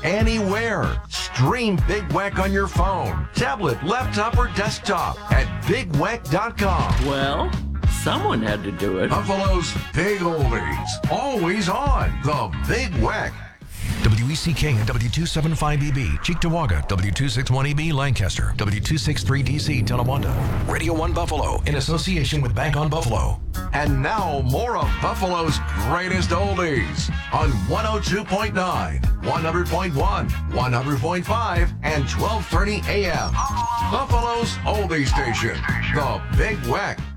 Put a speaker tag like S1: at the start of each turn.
S1: anywhere. Stream Big Weck on your phone, tablet, laptop, or desktop at bigweck.com.
S2: Well, someone had to do it.
S1: Buffalo's Big Oldies, always on the Big Weck.
S3: WECK and W275EB, Cheektowaga, W261EB, Lancaster, W263DC, Tonawanda. Radio 1 Buffalo, in association with Bank on Buffalo.
S1: And now, more of Buffalo's greatest oldies on 102.9, 100.1, 100.5, and 1230 AM. Buffalo's oldie station, the Big Weck.